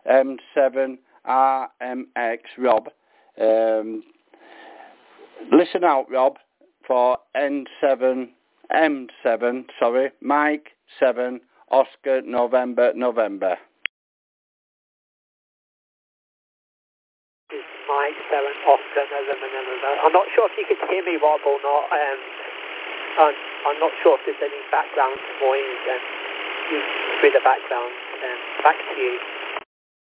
M7 RMX, Rob. Listen out, Rob, for M7, Mike 7, Oscar, November. Mike 7, Oscar, November. I'm not sure if you could hear me, Rob, or not. I'm not sure if there's any background noise through the background. Back to you.